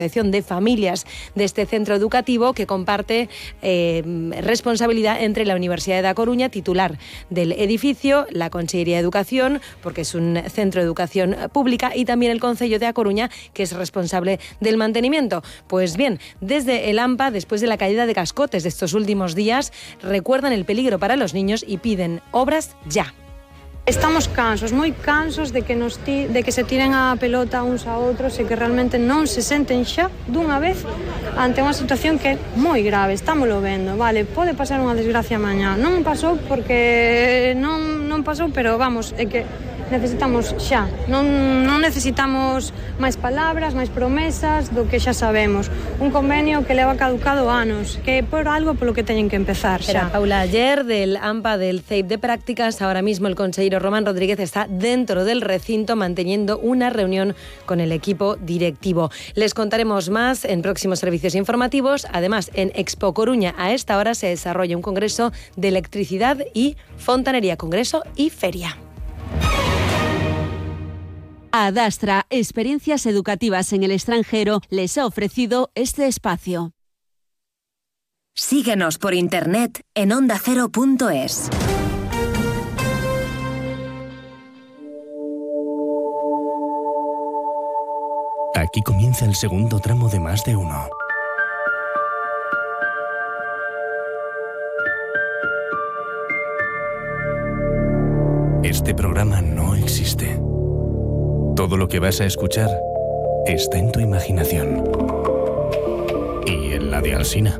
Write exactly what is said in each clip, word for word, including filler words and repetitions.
de familias de este centro educativo que comparte eh, responsabilidad entre la Universidad da Coruña, titular del edificio, la Consellería de Educación, porque es un centro de educación pública, y también el Concello de A Coruña, que es responsable del mantenimiento. Pues bien, desde el AMPA, después de la caída de cascotes de estos últimos días, recuerdan el peligro para los niños y piden obras ya. Estamos cansos, moi cansos de que nos ti, de que se tiren a pelota uns a outros e que realmente non se senten xa dunha vez ante unha situación que é moi grave. Estámoslo vendo, vale, pode pasar unha desgracia mañá. Non pasou porque non, non pasou, pero vamos, é que necesitamos xa. Non, non necesitamos máis palabras, máis promesas do que xa sabemos. Un convenio que leva caducado anos, que é por algo polo que teñen que empezar xa. Era Paula Aller, del AMPA del C E I P de Prácticas. Ahora mismo el consejero Román Rodríguez está dentro del recinto manteniendo una reunión con el equipo directivo. Les contaremos más en próximos servicios informativos. Además, en Expo Coruña a esta hora se desarrolla un congreso de electricidad y fontanería, congreso y feria. Adastra, experiencias educativas en el extranjero, les ha ofrecido este espacio. Síguenos por internet en onda cero punto es. Aquí comienza el segundo tramo de Más de Uno. Este programa no existe. Todo lo que vas a escuchar está en tu imaginación. Y en la de Alsina.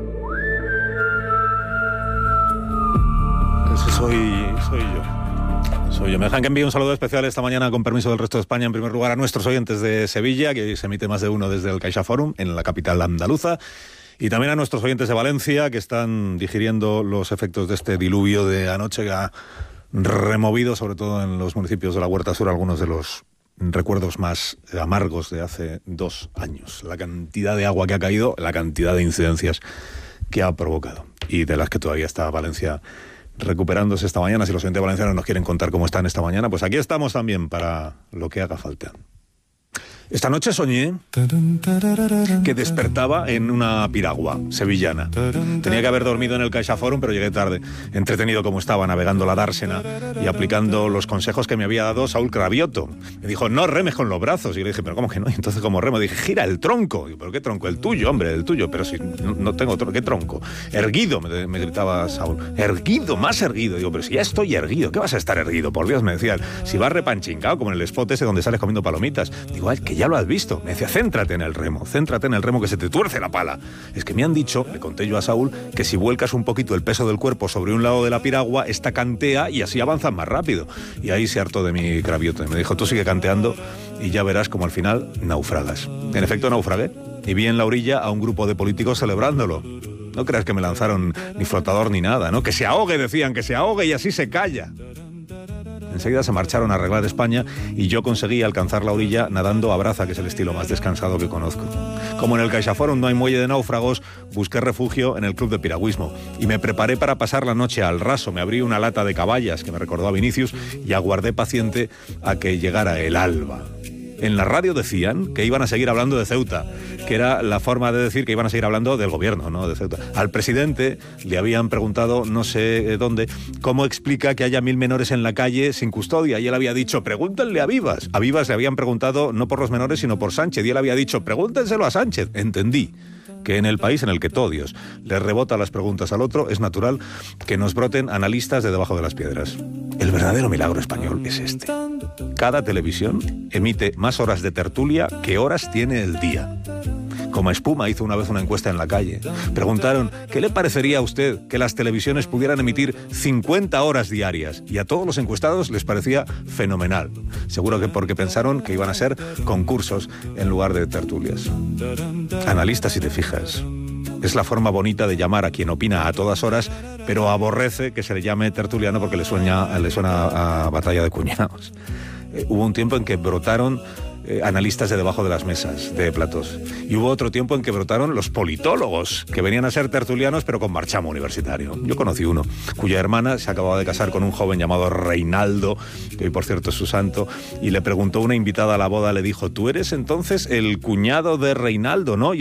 Ese soy, soy yo. Soy yo. Me dejan que envíe un saludo especial esta mañana, con permiso del resto de España, en primer lugar a nuestros oyentes de Sevilla, que hoy se emite Más de Uno desde el CaixaForum, en la capital andaluza. Y también a nuestros oyentes de Valencia, que están digiriendo los efectos de este diluvio de anoche que ha removido, sobre todo en los municipios de la Huerta Sur, algunos de los recuerdos más amargos de hace dos años. La cantidad de agua que ha caído, la cantidad de incidencias que ha provocado y de las que todavía está Valencia recuperándose esta mañana. Si los oyentes valencianos nos quieren contar cómo están esta mañana, pues aquí estamos también para lo que haga falta. Esta noche soñé que despertaba en una piragua sevillana. Tenía que haber dormido en el CaixaForum, pero llegué tarde. Entretenido como estaba, navegando la dársena y aplicando los consejos que me había dado Saúl Cravioto. Me dijo, no remes con los brazos. Y le dije, pero ¿cómo que no? Y entonces, ¿cómo remo? Dije, gira el tronco. Y, ¿pero qué tronco? El tuyo, hombre, el tuyo. Pero si no, no tengo tronco, ¿qué tronco? Erguido, me, me gritaba Saúl. Erguido, más erguido. Digo, pero si ya estoy erguido, ¿qué vas a estar erguido? Por Dios, me decía. Si vas repanchincado, como en el spot ese donde sales comiendo palomitas. Digo, ay, que ya lo has visto. Me decía, céntrate en el remo, céntrate en el remo, que se te tuerce la pala. Es que me han dicho, le conté yo a Saúl, que si vuelcas un poquito el peso del cuerpo sobre un lado de la piragua, esta cantea y así avanzas más rápido. Y ahí se hartó de mi Cravioto. Me dijo, tú sigue canteando y ya verás como al final naufragas. En efecto, naufragué y vi en la orilla a un grupo de políticos celebrándolo. No creas que me lanzaron ni flotador ni nada, ¿no? Que se ahogue, decían, que se ahogue y así se calla. Enseguida se marcharon a arreglar España y yo conseguí alcanzar la orilla nadando a braza, que es el estilo más descansado que conozco. Como en el CaixaForum no hay muelle de náufragos, busqué refugio en el club de piragüismo y me preparé para pasar la noche al raso. Me abrí una lata de caballas, que me recordó a Vinicius, y aguardé paciente a que llegara el alba. En la radio decían que iban a seguir hablando de Ceuta, que era la forma de decir que iban a seguir hablando del gobierno, ¿no?, de Ceuta. Al presidente le habían preguntado, no sé dónde, cómo explica que haya mil menores en la calle sin custodia, y él había dicho, pregúntenle a Vivas. A Vivas le habían preguntado no por los menores, sino por Sánchez, y él había dicho, pregúntenselo a Sánchez. Entendí que en el país en el que todo Dios le rebota las preguntas al otro, es natural que nos broten analistas de debajo de las piedras. El verdadero milagro español es este. Cada televisión emite más horas de tertulia que horas tiene el día. Como Espuma hizo una vez una encuesta en la calle. Preguntaron, ¿qué le parecería a usted que las televisiones pudieran emitir cincuenta horas diarias? Y a todos los encuestados les parecía fenomenal. Seguro que porque pensaron que iban a ser concursos en lugar de tertulias. Analistas, si te fijas, es la forma bonita de llamar a quien opina a todas horas, pero aborrece que se le llame tertuliano porque le suena, le suena a batalla de cuñados. Eh, hubo un tiempo en que brotaron eh, analistas de debajo de las mesas de platos. Y hubo otro tiempo en que brotaron los politólogos, que venían a ser tertulianos pero con marchamo universitario. Yo conocí uno, cuya hermana se acababa de casar con un joven llamado Reinaldo, que hoy por cierto es su santo, y le preguntó una invitada a la boda, le dijo: tú eres entonces el cuñado de Reinaldo, ¿no?